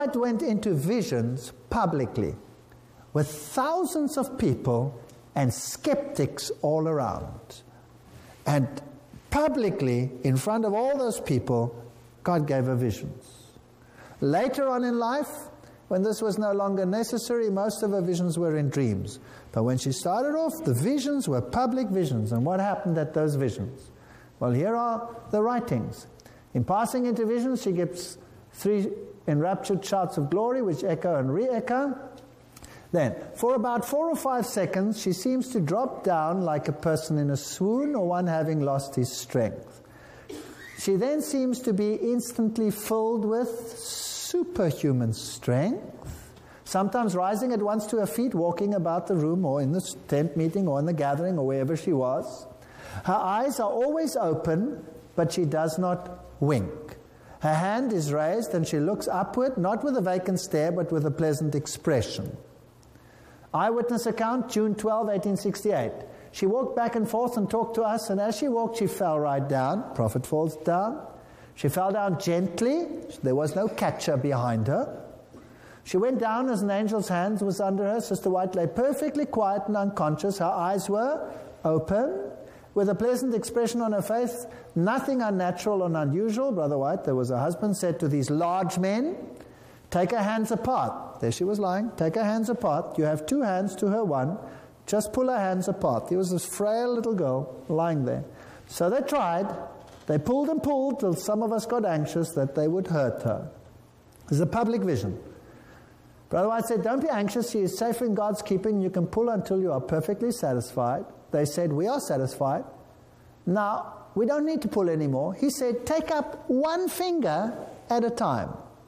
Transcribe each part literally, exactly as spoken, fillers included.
went into visions publicly with thousands of people and skeptics all around. And publicly, in front of all those people, God gave her visions. Later on in life, when this was no longer necessary, most of her visions were in dreams. But when she started off, the visions were public visions. And what happened at those visions? Well, here are the writings. In passing into visions, she gives three enraptured shouts of glory, which echo and re-echo. Then, for about four or five seconds, she seems to drop down like a person in a swoon or one having lost his strength. She then seems to be instantly filled with superhuman strength, sometimes rising at once to her feet, walking about the room or in the tent meeting or in the gathering or wherever she was. Her eyes are always open, but she does not wink. Her hand is raised and she looks upward, not with a vacant stare, but with a pleasant expression. Eyewitness account, June twelfth, eighteen sixty-eight. She walked back and forth and talked to us, and as she walked, she fell right down. Prophet falls down. She fell down gently. There was no catcher behind her. She went down as an angel's hand was under her. Sister White lay perfectly quiet and unconscious. Her eyes were open, with a pleasant expression on her face. Nothing unnatural or unusual. Brother White, there was a husband, said to these large men, take her hands apart. There she was lying. Take her hands apart. You have two hands to her one. Just pull her hands apart. There was this frail little girl lying there. So they tried. They pulled and pulled till some of us got anxious that they would hurt her. This is a public vision. Brother White said, don't be anxious. She is safe in God's keeping. You can pull until you are perfectly satisfied. They said, we are satisfied. Now, we don't need to pull anymore. He said, take up one finger at a time.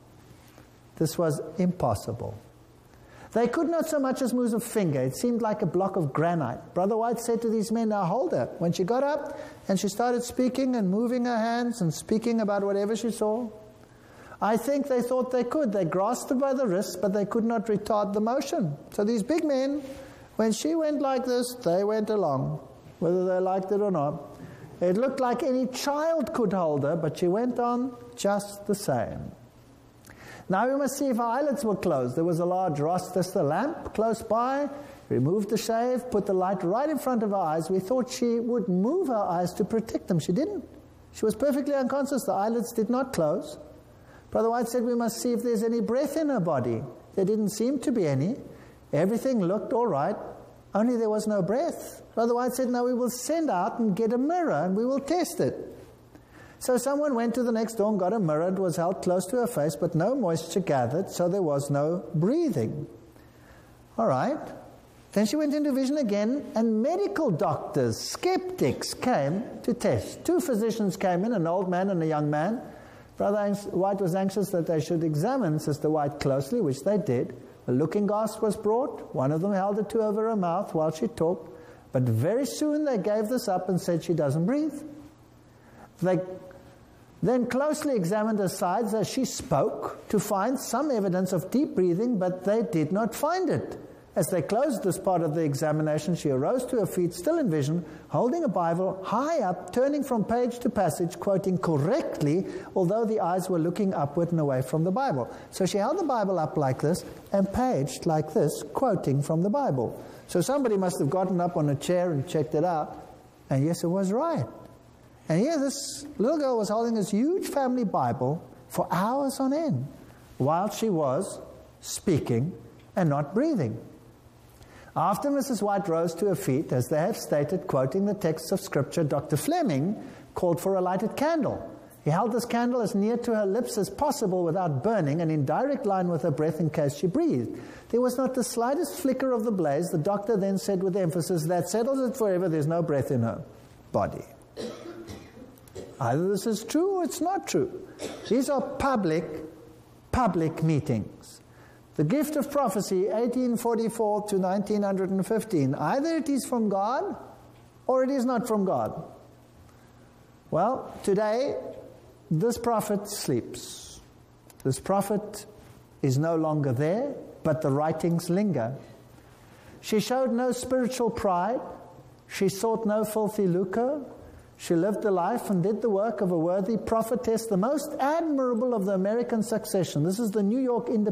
This was impossible. They could not so much as move a finger. It seemed like a block of granite. Brother White said to these men, now hold her. When she got up and she started speaking and moving her hands and speaking about whatever she saw, I think they thought they could. They grasped her by the wrist, but they could not retard the motion. So these big men, when she went like this, they went along, whether they liked it or not. It looked like any child could hold her, but she went on just the same. Now we must see if her eyelids were closed. There was a large Rochester lamp close by. Removed the shade, put the light right in front of her eyes. We thought she would move her eyes to protect them. She didn't. She was perfectly unconscious. The eyelids did not close. Brother White said we must see if there's any breath in her body. There didn't seem to be any. Everything looked all right, only there was no breath. Brother White said, now we will send out and get a mirror and we will test it. So someone went to the next door and got a mirror. It was held close to her face, but no moisture gathered, so there was no breathing. All right. Then she went into vision again, and medical doctors, skeptics, came to test. Two physicians came in, an old man and a young man. Brother White was anxious that they should examine Sister White closely, which they did. A looking glass was brought. One of them held it to over her mouth while she talked. But very soon they gave this up and said she doesn't breathe. They then closely examined her sides as she spoke to find some evidence of deep breathing, but they did not find it. As they closed this part of the examination, she arose to her feet, still in vision, holding a Bible high up, turning from page to passage, quoting correctly, although the eyes were looking upward and away from the Bible. So she held the Bible up like this and paged like this, quoting from the Bible. So somebody must have gotten up on a chair and checked it out, and yes, it was right. And here this little girl was holding this huge family Bible for hours on end while she was speaking and not breathing. After Missus White rose to her feet, as they have stated, quoting the texts of Scripture, Doctor Fleming called for a lighted candle. He held this candle as near to her lips as possible without burning and in direct line with her breath in case she breathed. There was not the slightest flicker of the blaze. The doctor then said with emphasis, that settles it forever, there's no breath in her body. Either this is true or it's not true. These are public, public meetings. The gift of prophecy, eighteen forty-four to nineteen fifteen. Either it is from God or it is not from God. Well, today, this prophet sleeps. This prophet is no longer there, but the writings linger. She showed no spiritual pride. She sought no filthy lucre. She lived the life and did the work of a worthy prophetess, the most admirable of the American succession. This is the New York Independent.